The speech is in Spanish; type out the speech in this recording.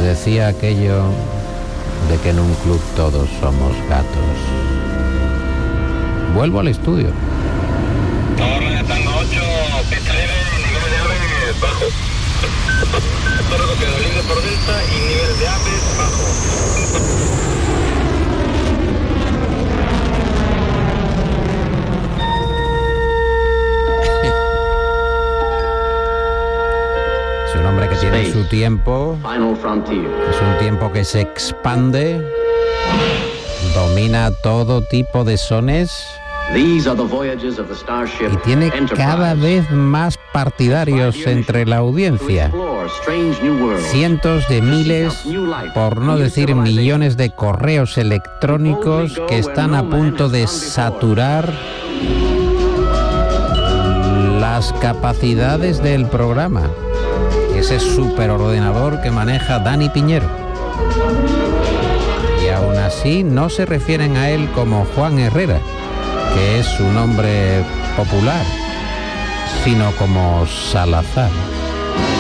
decía aquello de que en un club todos somos gatos. Vuelvo al estudio. Torre Tango 8, pista libre, nivel de aves bajo. Torre copiado, libre por delta y nivel de aves bajo. Es un hombre que tiene su tiempo, es un tiempo que se expande, domina todo tipo de sones y tiene cada vez más partidarios entre la audiencia. Cientos de miles, por no decir millones de correos electrónicos que están a punto de saturar las capacidades del programa. Ese superordenador que maneja Dani Piñero. Y aún así no se refieren a él como Juan Herrera, que es su nombre popular, sino como Salazar.